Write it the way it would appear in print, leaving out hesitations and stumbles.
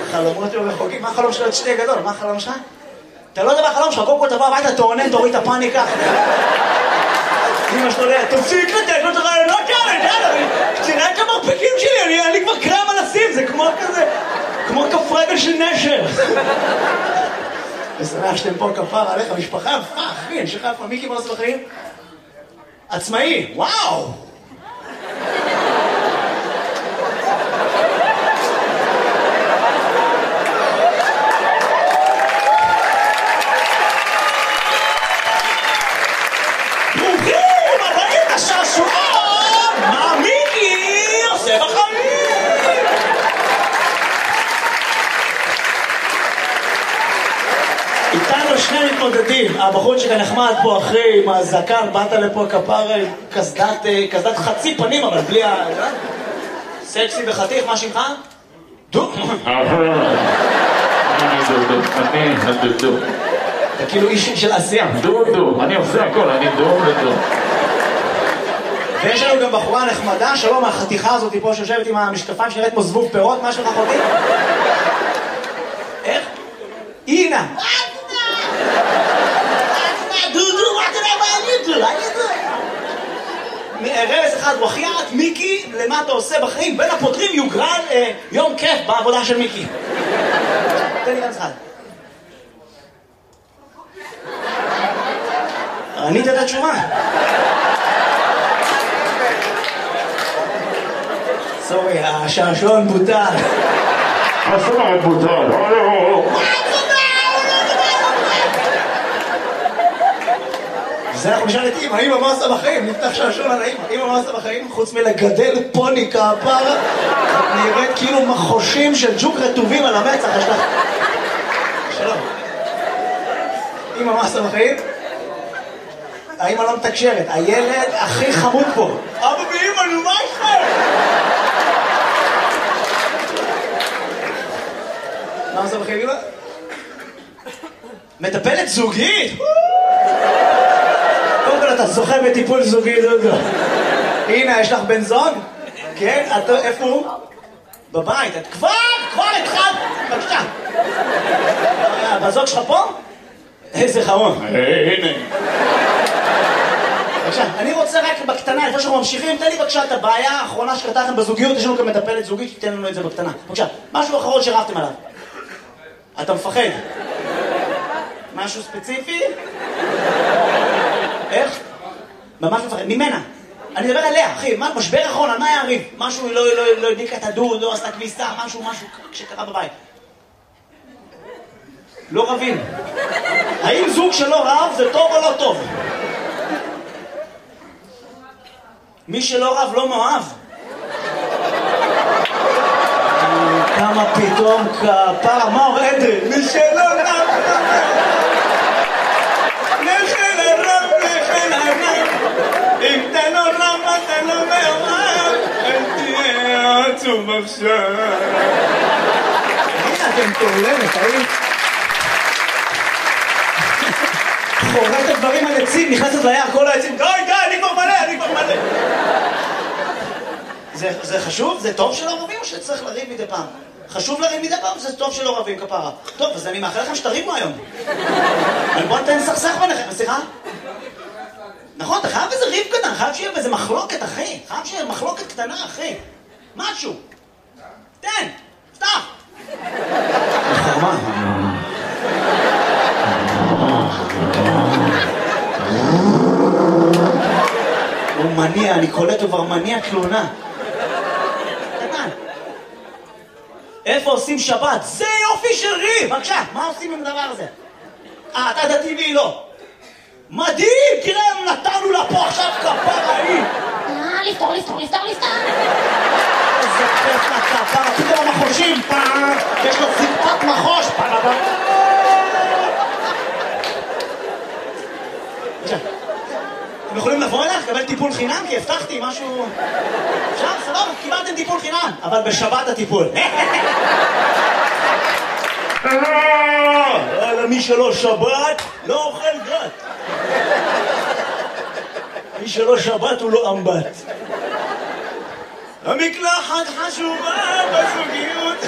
חלומות רחוקים, מה החלום שלו? שתי גדול, מה החלום שלך? אתה לא יודע מה החלום שלך, קודם כל תבוא הביתה, תעונן, תוריד את הפאניקה. אמא שלו לא, תפסיק לתת לו את הרעיונות האלה, תראה את המרפקים שלי, אני כבר קרם על הסים, זה כמו כזה, כמו כף רגל של נשר. ושמח שאתם פה כפר עליך, משפחה יפה, אחי, אני שלך יפה, מיקי מה עושה בחיים? עצמאי, וואו! איתנו שני מתמודדים, הבחור שכאן נחמד פה אחרי עם הזקן, באת לפה כפר קסדת חצי פנים, אבל בלי ה... סקסי וחתיך, מה שמך? דו? אני דודו, אני הדודו. אתה כאילו איש של עשייה. דודו, אני עושה הכל, אני דודו. ויש לנו גם בחורה נחמדה, שלום, החתיכה הזאת פה שיושבת עם המשקפיים שנראית כמו זבוב פירות, מה שלך חותי? איך? אינה! דודו, מה אתה יודע מה אני דודו? רמז אחד, בחייאת, מיקי, למה אתה עושה בחיים? בין הפותרים יוגרל יום כיף בעבודה של מיקי. תן לי רמז אחד. ענית את התשובה. סורי, השעשועון בוטל. הסמרת בוטל. זה אנחנו נשאל את אמא, אמא מה עושה בחיים? נפתח שעשועון על האמא. אמא מה עושה בחיים? חוץ מלגדל פוני כפרה, נראית כאילו מחושים של ג'וק רטובים על המצח. יש לך... שלום. אמא מה עושה בחיים? האמא לא מתקשרת, הילד הכי חמוד פה. אבא ואמא, נו מה יש לך? מה עושה בחיים, אמא? מטפלת זוגית? קודם כל אתה זוכה בטיפול זוגי, דודו. הנה, יש לך בן זוג? כן? איפה הוא? בבית. את כבר התחלת. בבקשה. בזוג שלך פה? איזה חמוד. הנה. בבקשה, אני רוצה רק בקטנה, לפני שאנחנו ממשיכים, תן לי בבקשה את הבעיה האחרונה שקרתה לכם בזוגיות, יש לנו גם מטפלת זוגית, תתן לנו את זה בקטנה. בבקשה, משהו אחרון שרבתם עליו. אתה מפחד? משהו ספציפי? איך? ממש מפחד, ממנה. אני מדבר עליה, אחי, משבר אחרון, על מה היה הריב? משהו לא הדליקה את הדוד, לא עשתה כביסה, משהו שקרה בבית. לא רבים. האם זוג שלא רב זה טוב או לא טוב? מי שלא רב לא מאוהב. כמה פתאום כפרה, מה אומר אדרי? מי שלא רב נכן הרב, נכן הרב. אם אתה לא רב, אתה לא מאוהב. אל תהיה עצוב עכשיו. הנה אתם תעולמת, האם? חורט הדברים על עצים, נכנסת ליער, כל העצים, די, אני כבר מלא. זה חשוב? זה טוב שלא רבים או שצריך לריב מדי פעם? חשוב לריב מדי פעם, זה טוב שלא רבים כפרה. טוב, אז אני מאחל לכם שתריבו היום. בוא נתן סכסך ביניכם, סליחה? נכון, אתה חייב איזה ריב קטן, חייב שיהיה איזה מחלוקת, אחי. חייב שיהיה מחלוקת קטנה, אחי. משהו. תן, פתח. נחמה. הוא מניע, אני קולט, הוא כבר מניע תלונה. קטן. איפה עושים שבת? זה יופי של ריב! בבקשה, מה עושים עם הדבר הזה? אתה דתי והיא לא. מדהים! תראה, נתנו לה פה עכשיו כפרה ההיא. לפתור. איזה כיף לכפרה, פתאום המחושים, יש לו זקפת מחוש. בבקשה. אתם יכולים לבוא אליך, לקבל טיפול חינם? כי הבטחתי משהו... עכשיו, סבבה, קיבלתם טיפול חינם, אבל בשבת הטיפול. מי שלא שבת, לא אוכל גת. מי שלא שבת הוא לא אמבט. המקלחת חשובה בזוגיות.